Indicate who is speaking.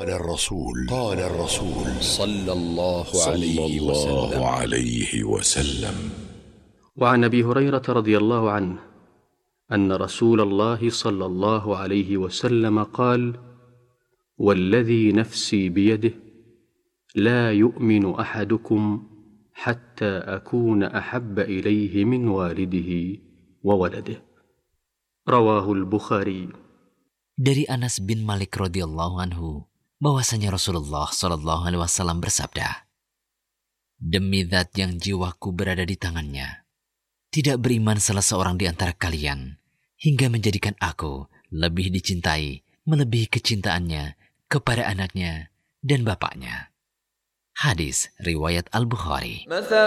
Speaker 1: قال الرسول صلى الله عليه وسلم.
Speaker 2: وعن أبي هريرة رضي الله عنه أن رسول الله صلى الله عليه وسلم قال: والذي نفسي بيده لا يؤمن أحدكم حتى أكون أحب إليه من والده وولده. رواه البخاري.
Speaker 3: Dari Anas bin Malik radhiyallahu anhu bahwasanya Rasulullah sallallahu alaihi wasallam bersabda, demi zat yang jiwaku berada di tangannya, tidak beriman salah seorang di antara kalian hingga menjadikan aku lebih dicintai melebihi kecintaannya kepada anaknya dan bapaknya. Hadis riwayat Al-Bukhari.